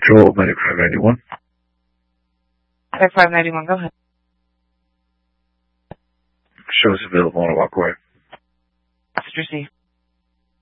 Patrol, Medic 591. Medic 591, go ahead. Shows available on a walkway. Message received.